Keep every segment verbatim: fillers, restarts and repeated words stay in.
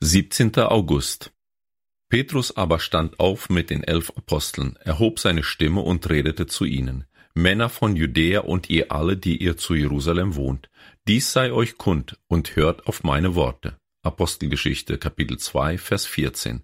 siebzehnter August. Petrus aber stand auf mit den elf Aposteln, erhob seine Stimme und redete zu ihnen: Männer von Judäa und ihr alle, die ihr zu Jerusalem wohnt, dies sei euch kund und hört auf meine Worte. Apostelgeschichte, Kapitel zwei, Vers vierzehn.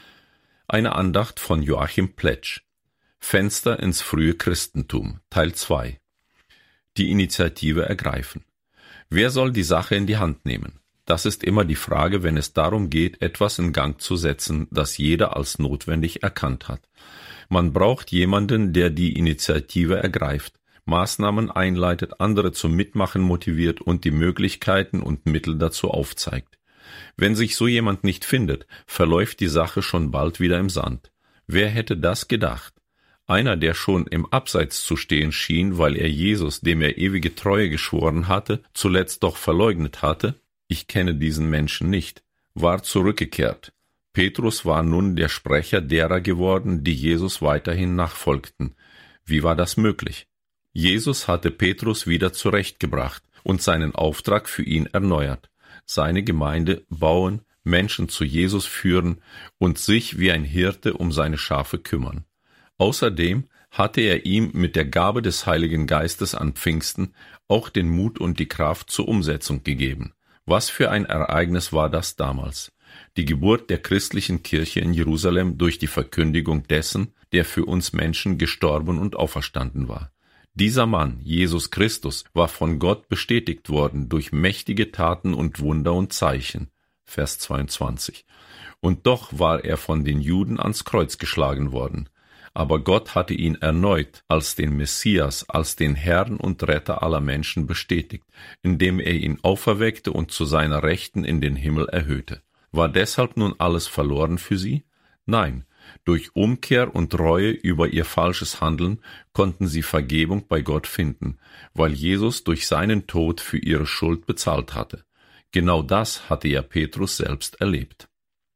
Eine Andacht von Joachim Pletsch. Fenster ins frühe Christentum, Teil zwei. Die Initiative ergreifen. Wer soll die Sache in die Hand nehmen? Das ist immer die Frage, wenn es darum geht, etwas in Gang zu setzen, das jeder als notwendig erkannt hat. Man braucht jemanden, der die Initiative ergreift, Maßnahmen einleitet, andere zum Mitmachen motiviert und die Möglichkeiten und Mittel dazu aufzeigt. Wenn sich so jemand nicht findet, verläuft die Sache schon bald wieder im Sand. Wer hätte das gedacht? Einer, der schon im Abseits zu stehen schien, weil er Jesus, dem er ewige Treue geschworen hatte, zuletzt doch verleugnet hatte, ich kenne diesen Menschen nicht, war zurückgekehrt. Petrus war nun der Sprecher derer geworden, die Jesus weiterhin nachfolgten. Wie war das möglich? Jesus hatte Petrus wieder zurechtgebracht und seinen Auftrag für ihn erneuert. Seine Gemeinde bauen, Menschen zu Jesus führen und sich wie ein Hirte um seine Schafe kümmern. Außerdem hatte er ihm mit der Gabe des Heiligen Geistes an Pfingsten auch den Mut und die Kraft zur Umsetzung gegeben. Was für ein Ereignis war das damals? Die Geburt der christlichen Kirche in Jerusalem durch die Verkündigung dessen, der für uns Menschen gestorben und auferstanden war. Dieser Mann, Jesus Christus, war von Gott bestätigt worden durch mächtige Taten und Wunder und Zeichen. Vers zweiundzwanzig. Und doch war er von den Juden ans Kreuz geschlagen worden. Aber Gott hatte ihn erneut als den Messias, als den Herrn und Retter aller Menschen bestätigt, indem er ihn auferweckte und zu seiner Rechten in den Himmel erhöhte. War deshalb nun alles verloren für sie? Nein, durch Umkehr und Reue über ihr falsches Handeln konnten sie Vergebung bei Gott finden, weil Jesus durch seinen Tod für ihre Schuld bezahlt hatte. Genau das hatte ja Petrus selbst erlebt.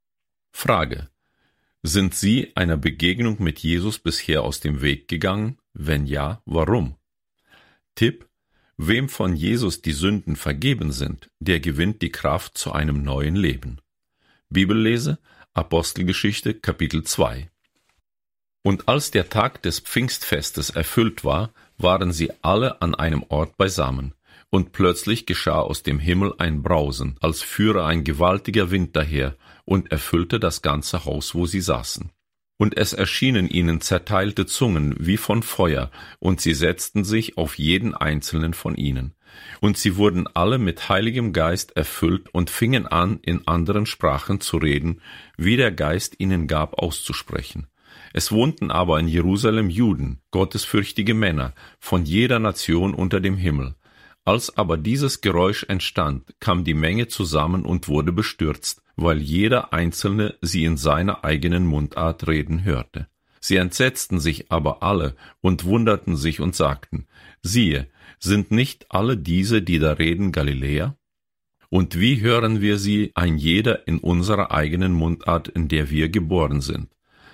Frage: Sind Sie einer Begegnung mit Jesus bisher aus dem Weg gegangen? Wenn ja, warum? Tipp: Wem von Jesus die Sünden vergeben sind, der gewinnt die Kraft zu einem neuen Leben. Bibellese, Apostelgeschichte, Kapitel zwei. Und als der Tag des Pfingstfestes erfüllt war, waren sie alle an einem Ort beisammen. Und plötzlich geschah aus dem Himmel ein Brausen, als führe ein gewaltiger Wind daher, und erfüllte das ganze Haus, wo sie saßen. Und es erschienen ihnen zerteilte Zungen wie von Feuer, und sie setzten sich auf jeden einzelnen von ihnen. Und sie wurden alle mit Heiligem Geist erfüllt und fingen an, in anderen Sprachen zu reden, wie der Geist ihnen gab, auszusprechen. Es wohnten aber in Jerusalem Juden, gottesfürchtige Männer, von jeder Nation unter dem Himmel. Als aber dieses Geräusch entstand, kam die Menge zusammen und wurde bestürzt, weil jeder Einzelne sie in seiner eigenen Mundart reden hörte. Sie entsetzten sich aber alle und wunderten sich und sagten: Siehe, sind nicht alle diese, die da reden, Galiläer? Und wie hören wir sie, ein jeder in unserer eigenen Mundart, in der wir geboren sind?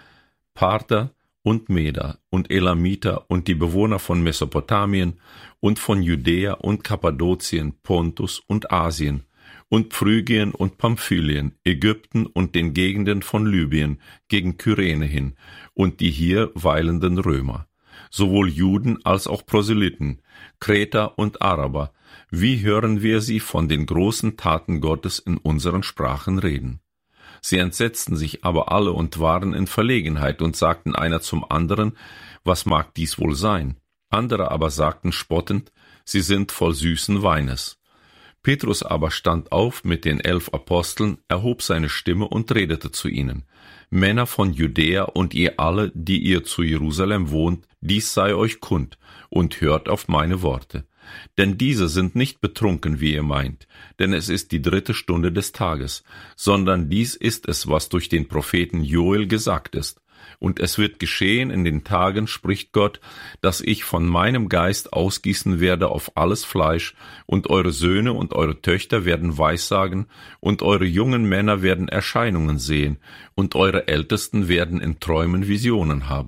Parther und Meder und Elamiter und die Bewohner von Mesopotamien und von Judäa und Kappadokien, Pontus und Asien und Phrygien und Pamphylien, Ägypten und den Gegenden von Libyen gegen Kyrene hin und die hier weilenden Römer, sowohl Juden als auch Proselyten, Kreter und Araber, wie hören wir sie von den großen Taten Gottes in unseren Sprachen reden? Sie entsetzten sich aber alle und waren in Verlegenheit und sagten einer zum anderen: Was mag dies wohl sein? Andere aber sagten spottend: Sie sind voll süßen Weines. Petrus aber stand auf mit den elf Aposteln, erhob seine Stimme und redete zu ihnen: Männer von Judäa und ihr alle, die ihr zu Jerusalem wohnt, dies sei euch kund, und hört auf meine Worte. Denn diese sind nicht betrunken, wie ihr meint, denn es ist die dritte Stunde des Tages, sondern dies ist es, was durch den Propheten Joel gesagt ist. Und es wird geschehen in den Tagen, spricht Gott, dass ich von meinem Geist ausgießen werde auf alles Fleisch, und eure Söhne und eure Töchter werden Weissagen, und eure jungen Männer werden Erscheinungen sehen, und eure Ältesten werden in Träumen Visionen haben.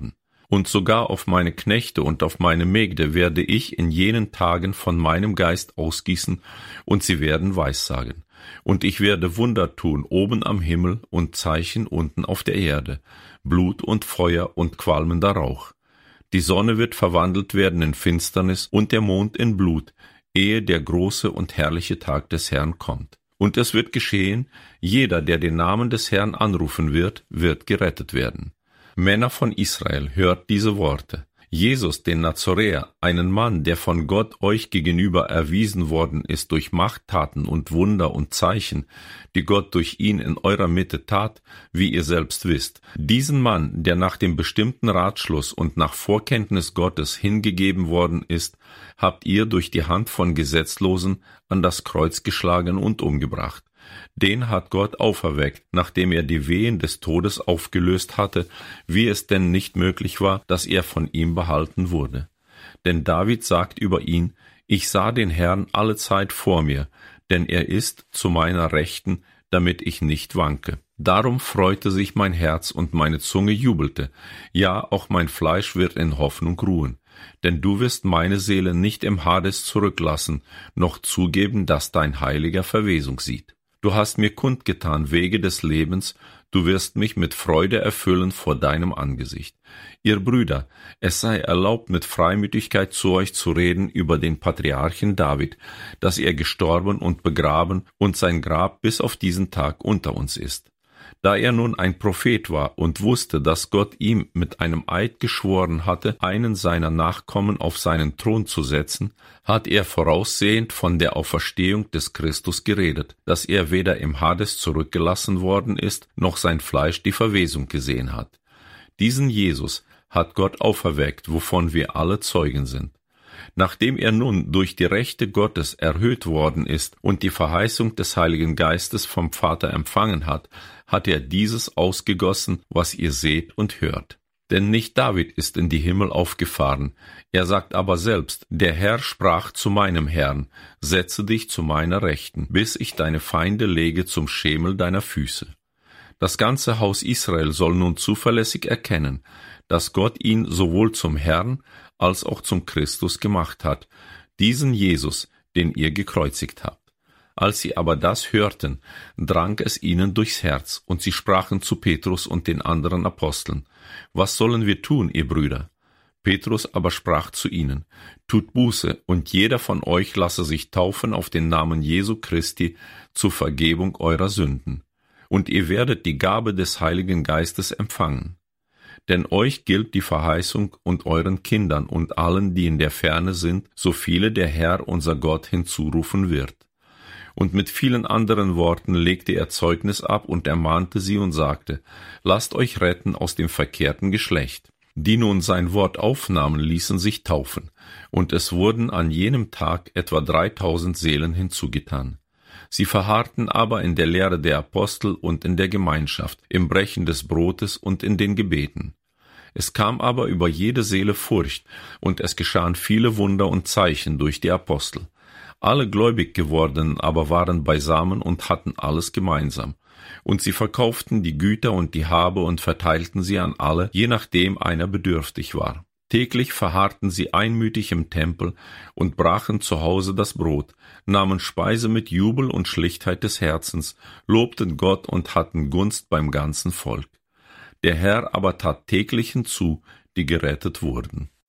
Und sogar auf meine Knechte und auf meine Mägde werde ich in jenen Tagen von meinem Geist ausgießen, und sie werden Weissagen. Und ich werde Wunder tun oben am Himmel und Zeichen unten auf der Erde, Blut und Feuer und qualmender Rauch. Die Sonne wird verwandelt werden in Finsternis und der Mond in Blut, ehe der große und herrliche Tag des Herrn kommt. Und es wird geschehen, jeder, der den Namen des Herrn anrufen wird, wird gerettet werden. Männer von Israel, hört diese Worte. Jesus, den Nazoräer, einen Mann, der von Gott euch gegenüber erwiesen worden ist durch Machttaten und Wunder und Zeichen, die Gott durch ihn in eurer Mitte tat, wie ihr selbst wisst. Diesen Mann, der nach dem bestimmten Ratschluss und nach Vorkenntnis Gottes hingegeben worden ist, habt ihr durch die Hand von Gesetzlosen an das Kreuz geschlagen und umgebracht. Den hat Gott auferweckt, nachdem er die Wehen des Todes aufgelöst hatte, wie es denn nicht möglich war, dass er von ihm behalten wurde. Denn David sagt über ihn, ich sah den Herrn alle Zeit vor mir, denn er ist zu meiner Rechten, damit ich nicht wanke. Darum freute sich mein Herz und meine Zunge jubelte, ja, auch mein Fleisch wird in Hoffnung ruhen. Denn du wirst meine Seele nicht im Hades zurücklassen, noch zugeben, dass dein Heiliger Verwesung sieht. Du hast mir kundgetan Wege des Lebens, du wirst mich mit Freude erfüllen vor deinem Angesicht. Ihr Brüder, es sei erlaubt, mit Freimütigkeit zu euch zu reden über den Patriarchen David, dass er gestorben und begraben und sein Grab bis auf diesen Tag unter uns ist. Da er nun ein Prophet war und wusste, dass Gott ihm mit einem Eid geschworen hatte, einen seiner Nachkommen auf seinen Thron zu setzen, hat er voraussehend von der Auferstehung des Christus geredet, dass er weder im Hades zurückgelassen worden ist, noch sein Fleisch die Verwesung gesehen hat. Diesen Jesus hat Gott auferweckt, wovon wir alle Zeugen sind. Nachdem er nun durch die Rechte Gottes erhöht worden ist und die Verheißung des Heiligen Geistes vom Vater empfangen hat, hat er dieses ausgegossen, was ihr seht und hört. Denn nicht David ist in die Himmel aufgefahren, er sagt aber selbst, der Herr sprach zu meinem Herrn, setze dich zu meiner Rechten, bis ich deine Feinde lege zum Schemel deiner Füße. Das ganze Haus Israel soll nun zuverlässig erkennen, dass Gott ihn sowohl zum Herrn als auch zum Christus gemacht hat, diesen Jesus, den ihr gekreuzigt habt. Als sie aber das hörten, drang es ihnen durchs Herz, und sie sprachen zu Petrus und den anderen Aposteln, was sollen wir tun, ihr Brüder? Petrus aber sprach zu ihnen, tut Buße, und jeder von euch lasse sich taufen auf den Namen Jesu Christi zur Vergebung eurer Sünden. Und ihr werdet die Gabe des Heiligen Geistes empfangen. Denn euch gilt die Verheißung und euren Kindern und allen, die in der Ferne sind, so viele der Herr unser Gott hinzurufen wird. Und mit vielen anderen Worten legte er Zeugnis ab und ermahnte sie und sagte, lasst euch retten aus dem verkehrten Geschlecht. Die nun sein Wort aufnahmen, ließen sich taufen, und es wurden an jenem Tag etwa dreitausend Seelen hinzugetan. Sie verharrten aber in der Lehre der Apostel und in der Gemeinschaft, im Brechen des Brotes und in den Gebeten. Es kam aber über jede Seele Furcht, und es geschahen viele Wunder und Zeichen durch die Apostel. Alle gläubig gewordenen aber waren beisammen und hatten alles gemeinsam. Und sie verkauften die Güter und die Habe und verteilten sie an alle, je nachdem einer bedürftig war. Täglich verharrten sie einmütig im Tempel und brachen zu Hause das Brot, nahmen Speise mit Jubel und Schlichtheit des Herzens, lobten Gott und hatten Gunst beim ganzen Volk. Der Herr aber tat täglich hinzu, die gerettet wurden.